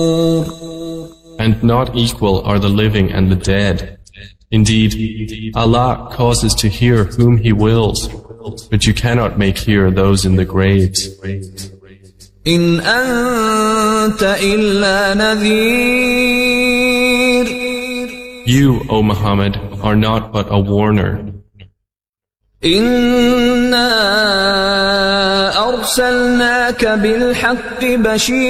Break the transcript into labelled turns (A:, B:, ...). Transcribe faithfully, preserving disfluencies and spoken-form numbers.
A: And not equal are the living and the dead. Indeed, Allah causes to hear whom He wills, but you cannot make hear those in the graves.
B: إن أنت إلا نذير.
A: You, O Muhammad, are not but a warner.
B: إنا أرسلناك بالحق بشيرا